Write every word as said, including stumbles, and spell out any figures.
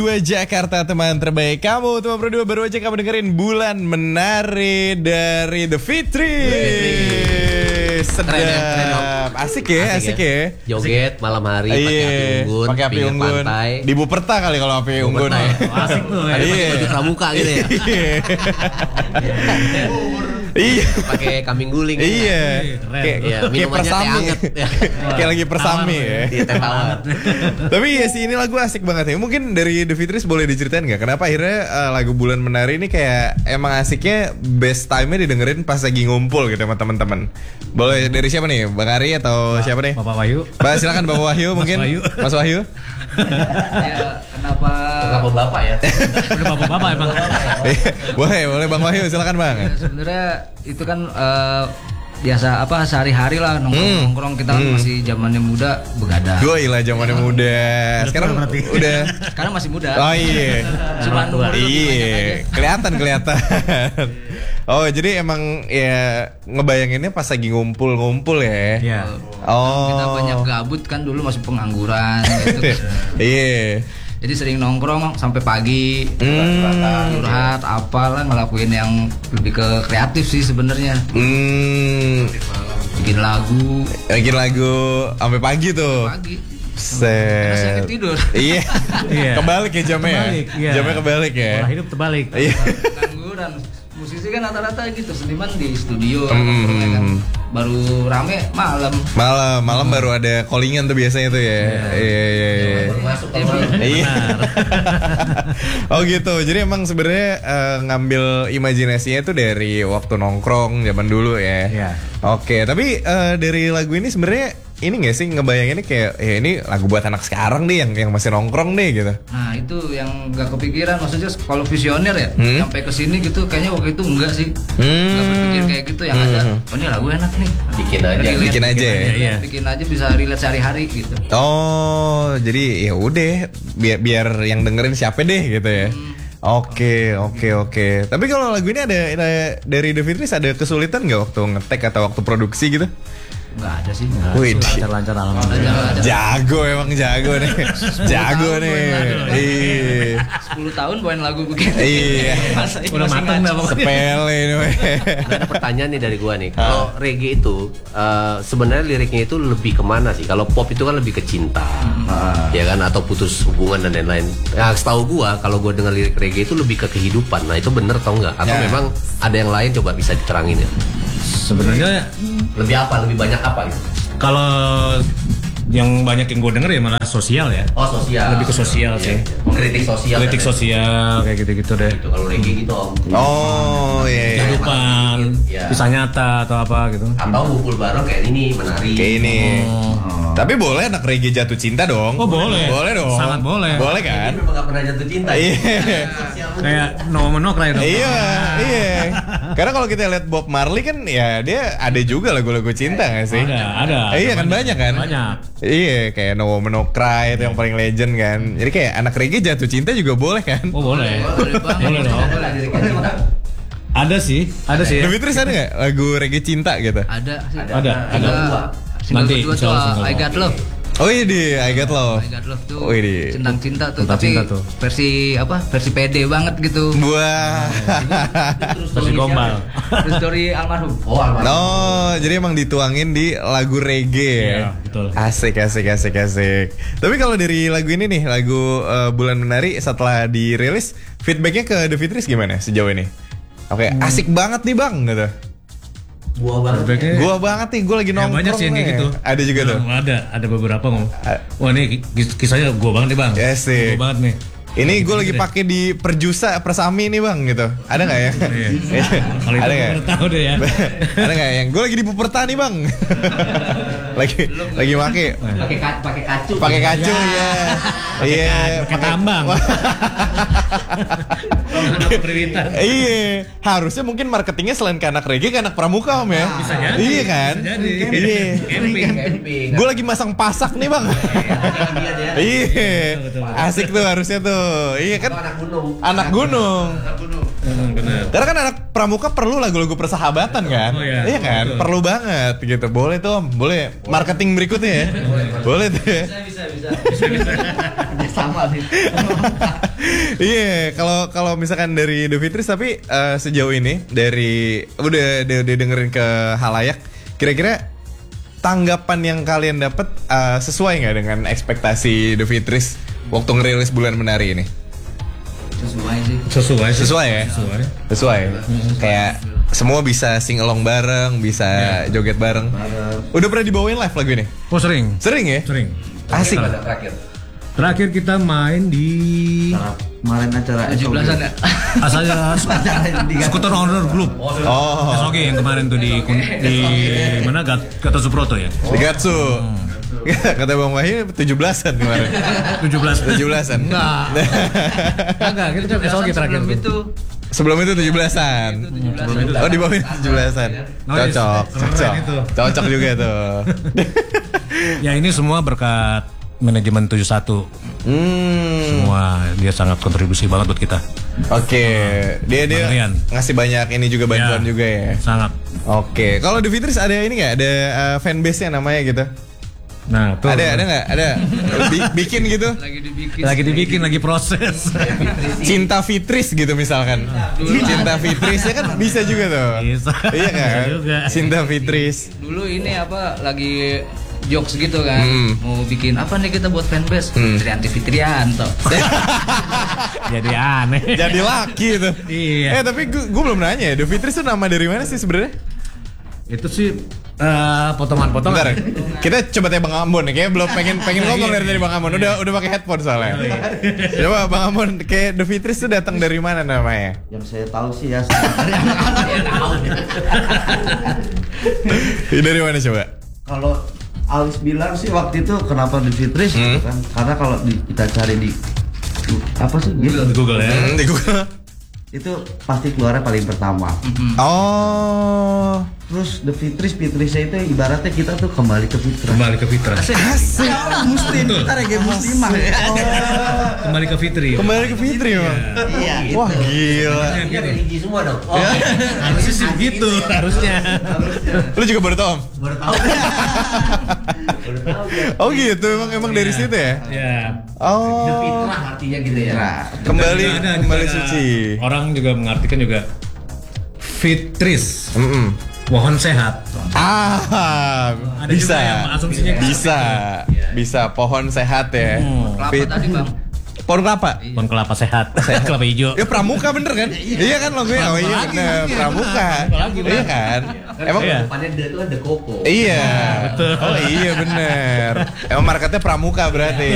Dua Jakarta, teman terbaik kamu. Teman berdua baru aja kamu dengerin Bulan Menari dari The Fitri. Sedap, keren ya, keren ya. Asik ya, asik, asik ya. ya. Joget malam hari pakai api unggun, pakai api unggun. Pantai. Di Buperta kali kalau api unggun. Ya. Oh, asik tuh ya. Pakai baju pramuka gitu ya. Iya. Pakai kambing guling. Iya. Kayak ya, minumannya teh anget. Kayak lagi persami ya. Iya, teh tawar. Tapi ya sih ini lagu asik banget ya. Mungkin dari The Fitris boleh diceritain nggak kenapa akhirnya uh, lagu Bulan Menari ini kayak emang asiknya best time-nya didengerin pas lagi ngumpul gitu sama teman-teman. Boleh dari siapa nih? Bang Ari atau Bapak, siapa nih? Bapak Wahyu. Bah, silakan Bapak Wahyu mungkin. Mas Wahyu. Mas Wahyu. Ya, kenapa? Kenapa bapak ya? Udah bapak-bapak emang. Boleh, boleh Bang Wahyu silakan Bang. Ya, sebenarnya itu kan uh, biasa apa sehari-hari lah nongkrong-nongkrong kita kan hmm. masih zamannya muda begadang. Gue lah zamannya muda. Sekarang udah. Sekarang masih muda. Oh iya. Cuma umur iya. Kelihatan kelihatan. Oh jadi emang ya ngebayanginnya pas lagi ngumpul-ngumpul ya. Iya. Oh. Kita banyak gabut kan dulu masih pengangguran gitu. Iya. Jadi sering nongkrong sampai pagi, hmm. curhat, apalah ngelakuin yang lebih ke kreatif sih sebenarnya. Hmm. Bikin lagu, bikin lagu sampai pagi tuh. Pagi. Set. Terus sakit tidur. Iya. Iya. Kebalik ya jamnya. Kebalik, iya. Jamnya kebalik ya. Pola hidup terbalik. Iya. Pengangguran. Musisi kan rata-rata gitu, seniman di studio, mm. ya kan? Baru rame malam. Malam, malam hmm. baru ada callingan tuh biasanya tuh ya. Iya, iya, iya. Baru masuk Iya. Oh gitu. Jadi emang sebenarnya uh, ngambil imajinasinya tuh dari waktu nongkrong zaman dulu ya. Iya. Oke, tapi uh, dari lagu ini sebenarnya ini nggak sih ngebayanginnya kayak ya ini lagu buat anak sekarang nih yang yang masih nongkrong nih gitu. Nah itu yang nggak kepikiran, maksudnya kalau visioner ya hmm? sampai ke sini gitu kayaknya waktu itu enggak sih. Hmm. Nggak berpikir kayak gitu yang hmm. ada. Oh ini lagu enak nih. Bikin aja. Relate, bikin aja ya. Bikin, bikin aja bisa relate sehari-hari gitu. Oh jadi ya udah biar biar yang dengerin siapa deh gitu ya. Hmm. Oke, oke, oke. Tapi kalau lagu ini ada, ada dari The Fitris ada kesulitan nggak waktu ngetek atau waktu produksi gitu? Nggak ada sih. Wih, lancar-lancar alhamdulillah. Jago emang jago nih. Jago nih. Iya. sepuluh tahun bawain lagu begini. Iya. Udah mateng dah pokoknya. Sepele ini. Ada pertanyaan nih dari gua nih. Kalau reggae itu uh, sebenarnya liriknya itu lebih kemana sih? Kalau pop itu kan lebih ke cinta. Hmm. Ya kan, atau putus hubungan dan lain-lain. Nah, setahu gua kalau gua dengar lirik reggae itu lebih ke kehidupan. Nah, itu bener atau enggak? Atau ya. Memang ada yang lain, coba bisa diterangin ya? Sebenarnya lebih apa? Lebih banyak apa itu? Kalau yang banyak yang gue denger ya malah sosial ya. Oh, sosial. Lebih ke sosial iya, sih. Iya. Kritik sosial. Kritik sosial kayak gitu-gitu deh. Gitu, kalau reggae gitu om. Oh iya. Kehidupan, ya. Kisah nyata atau apa gitu. Atau ngumpul bareng kayak ini, menari. Kayak ini. Oh. Oh. Tapi boleh anak reggae jatuh cinta dong. Oh boleh. Boleh dong. Sangat boleh. Boleh kan? Ini memang gak pernah jatuh cinta. Iya. Kayak no menok lah itu. Iya, iya. Karena kalau kita lihat Bob Marley kan ya dia ada juga lagu-lagu cinta nggak sih? Ada, ada. Iya kan banyak kan? Banyak. Iya, kayak No Woman No Cry itu yang paling legend kan. Jadi kayak anak reggae jatuh cinta juga boleh kan? Oh boleh. Boleh banget. Boleh dong. Ada sih, ada sih. The Fitris ada nggak lagu reggae cinta gitu? Ada sih. Ada, ada. Single Nanti kedua tuh single I Got Love. Oh iya di I Got Love. I Got Love tuh oh, iya. tentang cinta tuh, tentang tapi cinta tuh. versi apa? Versi pede banget gitu. Wah. Versi gombal. Terus story almarhum. Oh, almarhum. No, jadi emang dituangin di lagu reggae. Iya, betul. Asik, asik, asik, asik. Tapi kalau dari lagu ini nih, lagu uh, Bulan Menari setelah dirilis, feedbacknya ke The Fitris gimana sejauh ini? Oke, okay, hmm. asik banget nih bang, gitu. Gua banget. Ya. Gua banget nih, gua lagi nongkrong. Ya, banyak sih yang kayak gitu. Ada juga tuh. Ada, ada beberapa ngomong. Wah ini kisahnya gua banget nih bang. Ya sih. Gua banget nih. Ini gue lagi pakai di Perjusa Persami nih bang gitu. Ada nggak ya? Kalau itu gue tahu deh ya. Ada nggak yang gue lagi di Puperta nih bang? lagi lagi pakai. Pakai pakai kacu. Pakai kacu ya. Iya. Pakai tambang. Iya. Harusnya mungkin marketingnya selain ke anak reggae ke anak pramuka om ya. Bisa jadi. Iya kan? Iya. Camping. Gue lagi masang pasak nih bang. Iya. Asik tuh harusnya tuh. Iya kan anak gunung. Anak gunung. Anak gunung. Hmm, benar. Karena kan anak pramuka perlu lagu-lagu persahabatan kan? Oh, iya. Iya kan? Betul. Perlu banget gitu. Boleh tuh Om, boleh. Marketing berikutnya ya. Boleh tuh ya. Sama nih. Iya, kalau kalau misalkan dari The Fitris tapi eh, sejauh ini dari udah udah, udah dengerin ke halayak, kira-kira tanggapan yang kalian dapat eh, sesuai nggak dengan ekspektasi The Fitris waktu ngerilis Bulan Menari ini? Sesuai sih. Sesuai sih. Sesuai ya? Sesuai. Sesuai. Kayak semua bisa sing along bareng, bisa joget bareng. Udah pernah dibawain live lagu ini? Oh sering. Sering ya? Sering. Asik. Terakhir. Terakhir kita main di Kemarin acara tujuh belasan ya. asalnya Skuter Honor Group. Oh, S O G yang kemarin tuh di di mana Gat Gatot Subroto ya. di Gatsu. Kata Bang Wahyu tujuh belasan kemarin. tujuh belas. tujuh belasan. Enggak. Enggak, kita coba S O G terakhir Sebelum tuh. itu Sebelum itu tujuh belasan. Oh, di bawah tujuh belasan. Nice. Cocok, Keren cocok. itu. Cocok juga tuh. Ya ini semua berkat manajemen tujuh satu. Hmm. Semua dia sangat kontribusi banget buat kita. Oke, dia dia Bang Rian. ngasih banyak ini juga bantuan Ya, juga ya. Sangat. Oke, kalau di Fitris ada ini nggak? Ada uh, fanbase nya namanya gitu? Nah, tuh. Ada ada nggak? Ada Bi- bikin gitu? lagi dibikin. Lagi dibikin, lagi proses. Cinta Fitris gitu misalkan. Cinta Fitris ya kan bisa juga tuh. Bisa. Iya kan? Bisa juga. Cinta Fitris. Dulu ini apa lagi jokes gitu kan. Hmm. Mau bikin apa nih kita buat fanbase? Hmm. Trianti Fitrianto. Jadi aneh. Jadi laki tuh. Iya. Eh tapi gue belum nanya ya, The Fitris itu nama dari mana sih sebenarnya? Itu sih eh, potongan-potongan. Bentar, kita coba tanya Bang Ambon nih, kayaknya belum pengen pengen ngomong dari tadi Bang Ambon. Udah udah pakai headphone soalnya. Coba Bang Ambon, kayak The Fitris itu datang dari mana namanya? yang saya tahu sih ya. Dari mana coba? Kalau Alis bilang sih waktu itu kenapa The Fitris gitu Hmm. kan? Karena kalau di- kita cari di apa sih gitu, Di Google ya. Hmm, di Google. itu pasti keluarnya paling pertama. Oh. Terus The Fitris, Fitrisnya itu ibaratnya kita tuh kembali ke fitrah. Kembali ke fitrah. Asik. Muslim, kita reggae muslimah ya. Kembali ke fitri. Kembali ke Fitri Bang. Iya. Wah gila. Tinggi semua dong. Oh, Harusnya sih begitu, harusnya. Lu juga baru tau Om? baru tahu. Baru tahu ya. Oh gitu, emang emang dari situ ya? Ya. Oh. Fitrah artinya gitu ya. Nah, Kembali Juga ada- kembali juga ada suci. Orang juga mengartikan juga fitris. Mm-mm. Mohon sehat. Ah, Ada bisa. juga yang asumsinya gitu. Bisa. Bisa pohon sehat ya. Hmm. Kelapa Fit- tadi bang. Pohon kelapa. Pohon kelapa sehat. Kelapa hijau. Ya pramuka bener kan? Iya kan logonya. Oh iya bener, pramuka. Iya kan? Emang Iya. Depannya D itu ada koko. Iya. Oh iya bener. Emang marketnya pramuka berarti.